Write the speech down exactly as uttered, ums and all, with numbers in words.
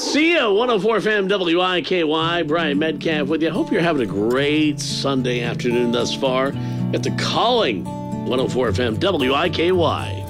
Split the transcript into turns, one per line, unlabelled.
See ya, one oh four F M W I K Y, Brian Metcalf with you. Hope you're having a great Sunday afternoon thus far at the Calling one oh four F M W I K Y.